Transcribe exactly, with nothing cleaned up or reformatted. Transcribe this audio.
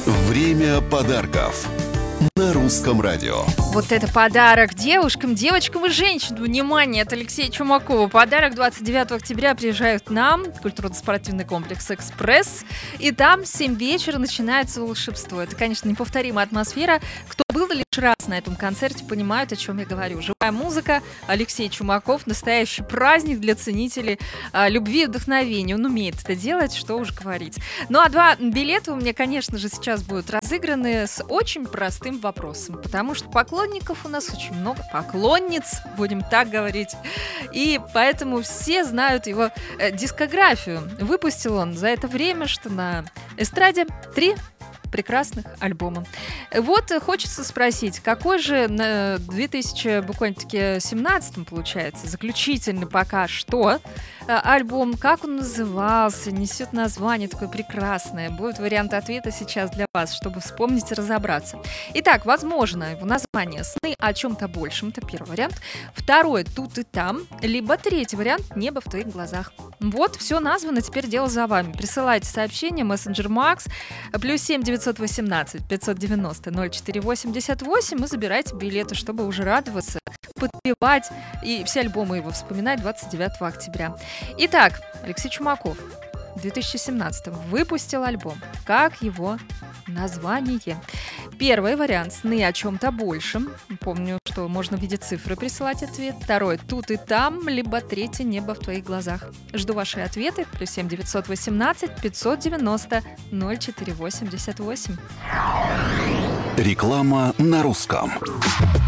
Время подарков на Русском радио. Вот это подарок девушкам, девочкам и женщинам. Внимание, от Алексея Чумакова. Подарок двадцать девятого октября приезжают к нам в культурно-спортивный комплекс «Экспресс». И там в семь вечера начинается волшебство. Это, конечно, неповторимая атмосфера. Кто был лишь раз на этом концерте, понимают, о чем я говорю. Живая музыка, Алексей Чумаков, настоящий праздник для ценителей а, любви и вдохновения. Он умеет это делать, что уж говорить. Ну а два билета у меня, конечно же, сейчас будут разыграны с очень простым вопросом, потому что поклонников у нас очень много, поклонниц, будем так говорить, и поэтому все знают его э, дискографию. Выпустил он за это время, что на эстраде, три прекрасных альбома. Вот хочется спросить, какой же на две тысячи буквально-таки семнадцатом, получается, заключительный пока что альбом, как он назывался, несет название такое прекрасное. Будет вариант ответа сейчас для вас, чтобы вспомнить и разобраться. Итак, возможно, его название «Сны о чем-то большем», это первый вариант. Второй «Тут и там», либо третий вариант «Небо в твоих глазах». Вот, все названо, теперь дело за вами. Присылайте сообщение, мессенджер Макс, плюс семь девятьсот восемнадцать пятьсот девяносто ноль четыре восемьдесят восемь, и забирайте билеты, чтобы уже радоваться, подпевать и все альбомы его вспоминать двадцать девятого октября. Итак, Алексей Чумаков в две тысячи семнадцатом выпустил альбом. Как его название? Первый вариант «Сны о чем-то большем». Помню, что можно в виде цифры присылать ответ. Второй «Тут и там», либо третий «Небо в твоих глазах». Жду ваши ответы. Плюс семь девятьсот восемнадцать пятьсот девяносто ноль четыре восемьдесят восемь. Реклама на русском.